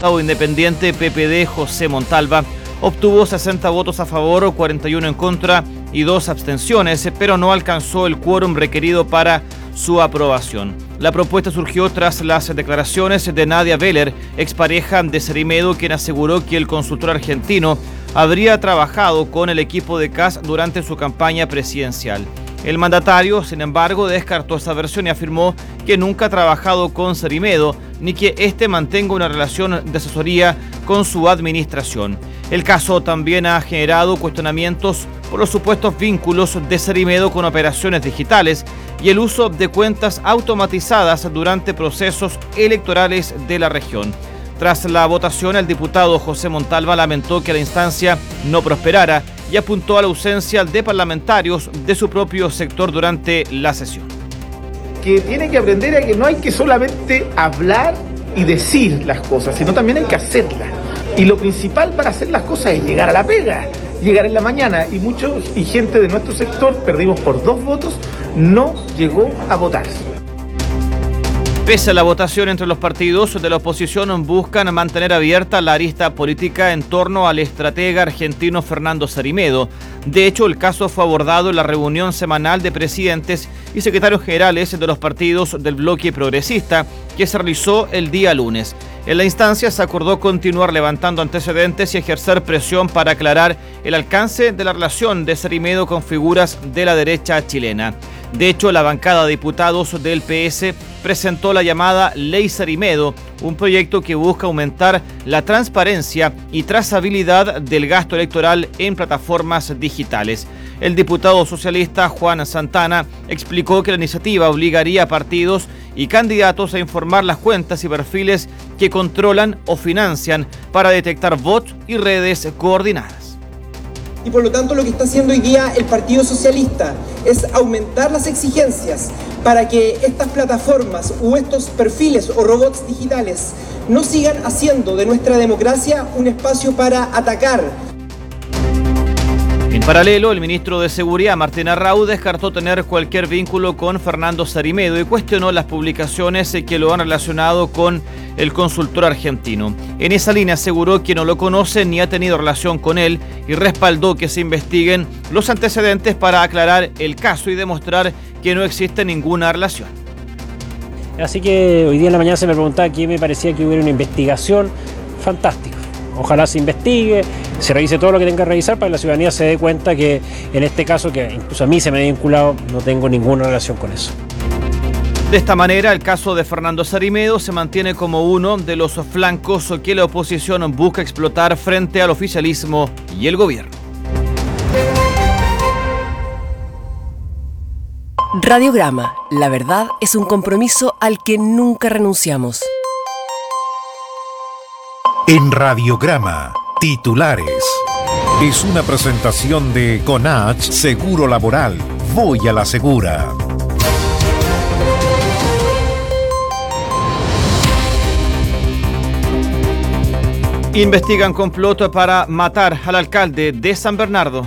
diputado independiente PPD José Montalva obtuvo 60 votos a favor, 41 en contra y 2 abstenciones, pero no alcanzó el quórum requerido para su aprobación. La propuesta surgió tras las declaraciones de Nadia Veller, expareja de Cerimedo, quien aseguró que el consultor argentino habría trabajado con el equipo de CAS durante su campaña presidencial. El mandatario, sin embargo, descartó esta versión y afirmó que nunca ha trabajado con Cerimedo ni que éste mantenga una relación de asesoría con su administración. El caso también ha generado cuestionamientos por los supuestos vínculos de Cerimedo con operaciones digitales y el uso de cuentas automatizadas durante procesos electorales de la región. Tras la votación, el diputado José Montalva lamentó que la instancia no prosperara y apuntó a la ausencia de parlamentarios de su propio sector durante la sesión. Que tiene que aprender a que no hay que solamente hablar y decir las cosas, sino también hay que hacerlas. Y lo principal para hacer las cosas es llegar a la pega, llegar en la mañana. Y gente de nuestro sector, perdimos por 2 votos, no llegó a votar. Pese a la votación entre los partidos de la oposición, buscan mantener abierta la arista política en torno al estratega argentino Fernando Cerimedo. De hecho, el caso fue abordado en la reunión semanal de presidentes y secretarios generales de los partidos del bloque progresista que se realizó el día lunes. En la instancia se acordó continuar levantando antecedentes y ejercer presión para aclarar el alcance de la relación de Cerimedo con figuras de la derecha chilena. De hecho, la bancada de diputados del PS presentó la llamada Ley Cerimedo, un proyecto que busca aumentar la transparencia y trazabilidad del gasto electoral en plataformas digitales. El diputado socialista Juan Santana explicó que la iniciativa obligaría a partidos y candidatos a informar las cuentas y perfiles que controlan o financian para detectar bots y redes coordinadas. Y por lo tanto lo que está haciendo hoy día el Partido Socialista es aumentar las exigencias para que estas plataformas o estos perfiles o robots digitales no sigan haciendo de nuestra democracia un espacio para atacar. En paralelo, el ministro de Seguridad, Martín Arrau, descartó tener cualquier vínculo con Fernando Cerimedo y cuestionó las publicaciones que lo han relacionado con el consultor argentino. En esa línea aseguró que no lo conoce ni ha tenido relación con él y respaldó que se investiguen los antecedentes para aclarar el caso y demostrar que no existe ninguna relación. Así que hoy día en la mañana se me preguntaba qué me parecía que hubiera una investigación. Fantástico. Ojalá se investigue, se revise todo lo que tenga que revisar para que la ciudadanía se dé cuenta que en este caso, que incluso a mí se me ha vinculado, no tengo ninguna relación con eso. De esta manera, el caso de Fernando Cerimedo se mantiene como uno de los flancos que la oposición busca explotar frente al oficialismo y el gobierno. Radiograma, la verdad es un compromiso al que nunca renunciamos. En Radiograma, titulares. Es una presentación de Conach Seguro Laboral. Voy a la segura. Investigan complot para matar al alcalde de San Bernardo.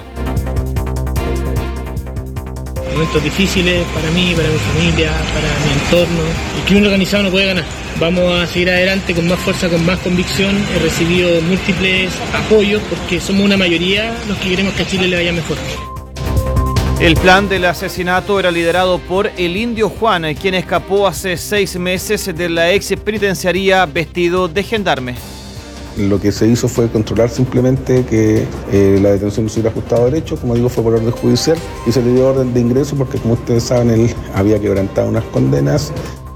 Momentos difíciles para mí, para mi familia, para mi entorno. El crimen organizado no puede ganar. Vamos a seguir adelante con más fuerza, con más convicción. He recibido múltiples apoyos porque somos una mayoría los que queremos que a Chile le vaya mejor. El plan del asesinato era liderado por el Indio Juan, quien escapó hace 6 meses de la ex penitenciaría vestido de gendarme. Lo que se hizo fue controlar simplemente que la detención no se hubiera ajustado a derecho, como digo, fue por orden judicial y se le dio orden de ingreso porque, como ustedes saben, él había quebrantado unas condenas.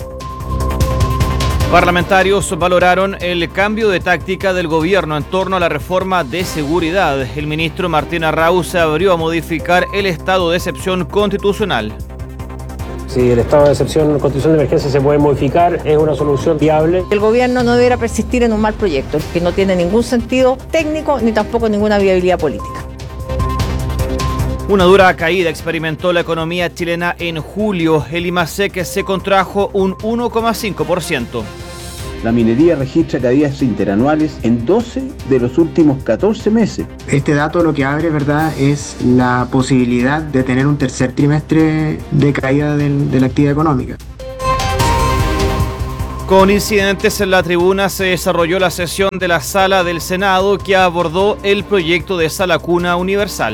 Parlamentarios valoraron el cambio de táctica del gobierno en torno a la reforma de seguridad. El ministro Martín Arrau se abrió a modificar el estado de excepción constitucional. Si el estado de excepción, constitución de emergencia se puede modificar, es una solución viable. El gobierno no deberá persistir en un mal proyecto que no tiene ningún sentido técnico ni tampoco ninguna viabilidad política. Una dura caída experimentó la economía chilena en julio. El IMASEC se contrajo un 1,5%. La minería registra caídas interanuales en 12 de los últimos 14 meses. Este dato lo que abre, ¿verdad?, es la posibilidad de tener un tercer trimestre de caída de la actividad económica. Con incidentes en la tribuna se desarrolló la sesión de la Sala del Senado que abordó el proyecto de Sala Cuna Universal.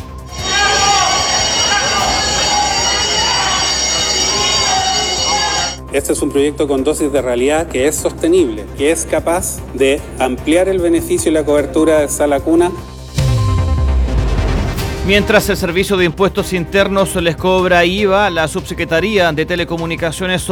Este es un proyecto con dosis de realidad que es sostenible, que es capaz de ampliar el beneficio y la cobertura de Sala Cuna. Mientras el Servicio de Impuestos Internos les cobra IVA, la Subsecretaría de Telecomunicaciones